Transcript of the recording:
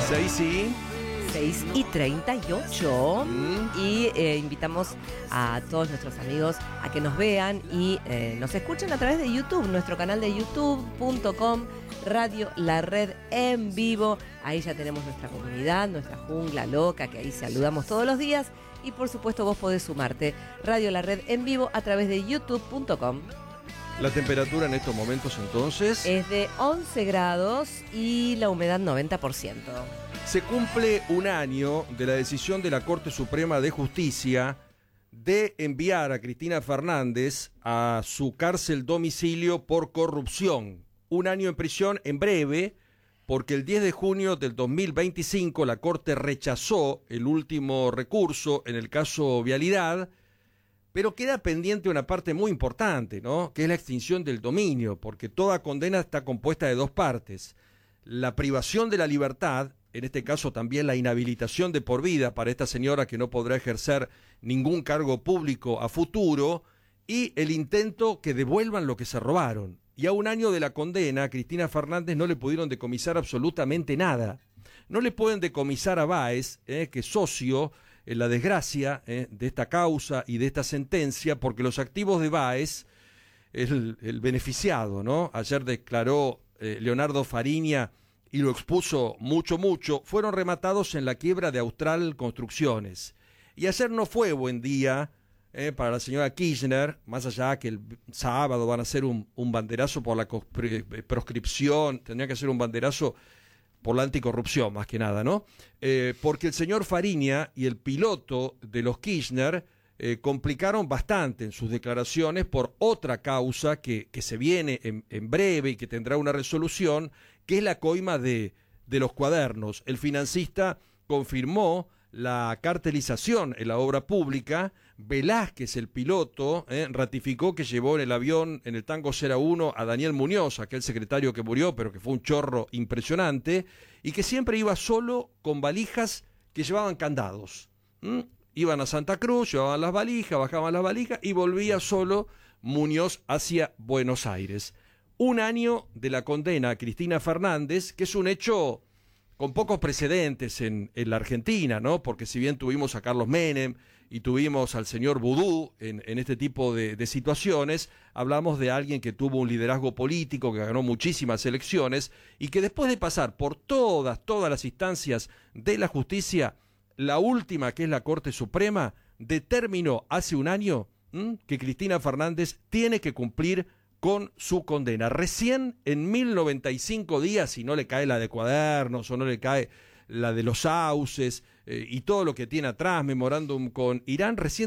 6:38. Y invitamos a todos nuestros amigos a que nos vean y nos escuchen a través de YouTube, nuestro canal de youtube.com Radio La Red en vivo. Ahí ya tenemos nuestra comunidad, nuestra jungla loca, que ahí saludamos todos los días. Y por supuesto vos podés sumarte, Radio La Red en vivo a través de youtube.com. La temperatura en estos momentos entonces es de 11 grados y la humedad 90%. Se cumple un año de la decisión de la Corte Suprema de Justicia de enviar a Cristina Fernández a su cárcel domicilio por corrupción. Un año en prisión en breve, porque el 10 de junio del 2025 la Corte rechazó el último recurso en el caso Vialidad, pero queda pendiente una parte muy importante, ¿no? Que es la extinción del dominio, porque toda condena está compuesta de dos partes: la privación de la libertad, en este caso también la inhabilitación de por vida para esta señora que no podrá ejercer ningún cargo público a futuro, y el intento que devuelvan lo que se robaron. Y a un año de la condena, a Cristina Fernández no le pudieron decomisar absolutamente nada. No le pueden decomisar a Báez, que es socio en la desgracia de esta causa y de esta sentencia, porque los activos de Báez, el beneficiado, ¿no? Ayer declaró Leonardo Fariña y lo expuso mucho, fueron rematados en la quiebra de Austral Construcciones. Y ayer no fue buen día para la señora Kirchner, más allá que el sábado van a hacer un banderazo por la proscripción, tendría que hacer un banderazo por la anticorrupción, más que nada, ¿no? Porque el señor Fariña y el piloto de los Kirchner complicaron bastante en sus declaraciones por otra causa que se viene en breve y que tendrá una resolución, que es la coima de los cuadernos. El financista confirmó la cartelización en la obra pública. Velázquez, el piloto, ratificó que llevó en el avión, en el Tango 01, a Daniel Muñoz, aquel secretario que murió, pero que fue un chorro impresionante, y que siempre iba solo con valijas que llevaban candados. Iban a Santa Cruz, llevaban las valijas, bajaban las valijas y volvía solo Muñoz hacia Buenos Aires. Un año de la condena a Cristina Fernández, que es un hecho con pocos precedentes en la Argentina, ¿no? Porque si bien tuvimos a Carlos Menem y tuvimos al señor Vudú en este tipo de situaciones, hablamos de alguien que tuvo un liderazgo político, que ganó muchísimas elecciones y que después de pasar por todas las instancias de la justicia, la última, que es la Corte Suprema, determinó hace un año que Cristina Fernández tiene que cumplir con su condena. Recién en 1095 días, si no le cae la de cuadernos o no le cae la de los sauces y todo lo que tiene atrás, memorándum con Irán, recién